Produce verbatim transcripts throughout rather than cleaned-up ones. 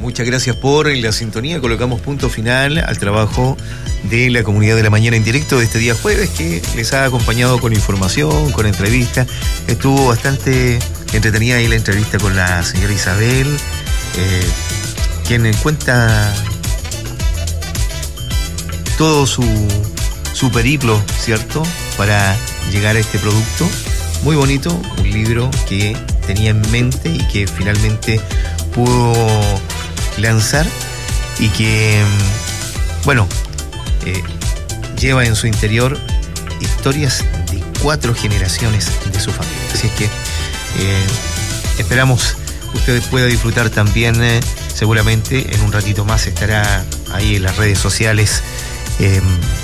Muchas gracias por la sintonía. Colocamos punto final al trabajo de la Comunidad de la Mañana en directo de este día jueves, que les ha acompañado con información, con entrevistas. Estuvo bastante entretenida ahí la entrevista con la señora Isabel, eh, quien cuenta todo su, su periplo, ¿cierto?, para llegar a este producto. Muy bonito, un libro que tenía en mente y que finalmente pudo lanzar y que, bueno, eh, lleva en su interior historias de cuatro generaciones de su familia. Así es que eh, esperamos ustedes puedan disfrutar también, eh, seguramente en un ratito más estará ahí en las redes sociales eh,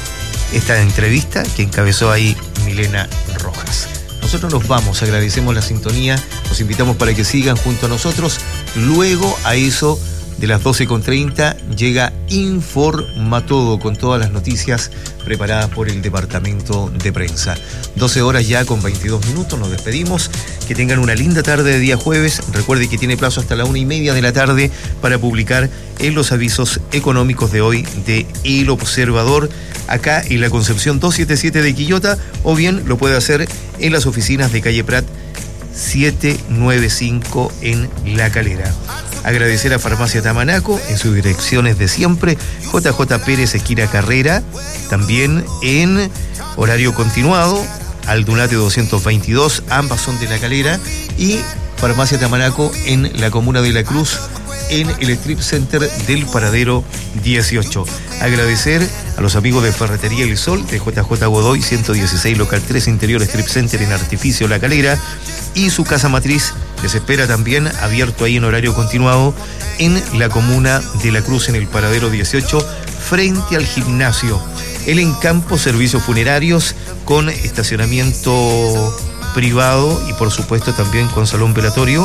esta entrevista que encabezó ahí Milena Rojas. Nosotros nos vamos, agradecemos la sintonía, los invitamos para que sigan junto a nosotros. Luego, a eso de las doce con treinta, llega Informa Todo con todas las noticias preparadas por el departamento de prensa. doce horas ya con veintidós minutos, nos despedimos. Que tengan una linda tarde de día jueves. Recuerde que tiene plazo hasta la una y media de la tarde para publicar en los avisos económicos de hoy de El Observador, acá en la Concepción doscientos setenta y siete de Quillota, o bien lo puede hacer en las oficinas de calle Prat setecientos noventa y cinco en La Calera. Agradecer a Farmacia Tamanaco en sus direcciones de siempre, J J Pérez, esquina Carrera, también en horario continuado, Aldunate doscientos veintidós, ambas son de La Calera, y Farmacia Tamanaco en la comuna de La Cruz, en el Strip Center del Paradero dieciocho. Agradecer a los amigos de Ferretería El Sol, de J J Godoy, ciento dieciséis, local tres, interior Strip Center en Artificio La Calera, y su casa matriz les espera también, abierto ahí en horario continuado, en la comuna de La Cruz, en el Paradero dieciocho, frente al gimnasio. El Encampo, servicios funerarios con estacionamiento privado y por supuesto también con salón velatorio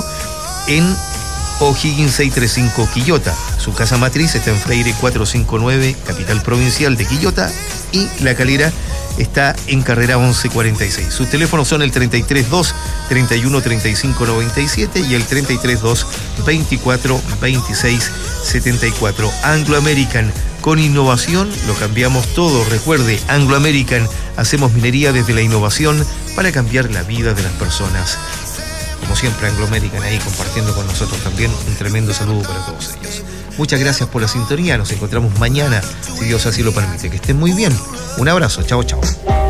en O'Higgins seiscientos treinta y cinco Quillota. Su casa matriz está en Freire cuatrocientos cincuenta y nueve, capital provincial de Quillota, y La Calera está en Carrera once cuarenta y seis. Sus teléfonos son el treinta y tres dos, treinta y uno, treinta y cinco, noventa y siete y el treinta y tres dos, veinticuatro, veintiséis, setenta y cuatro. Anglo American, con innovación lo cambiamos todo. Recuerde, Anglo American, hacemos minería desde la innovación para cambiar la vida de las personas. Como siempre, Anglo American ahí compartiendo con nosotros también. Un tremendo saludo para todos ellos. Muchas gracias por la sintonía. Nos encontramos mañana, si Dios así lo permite. Que estén muy bien. Un abrazo. Chao, chao.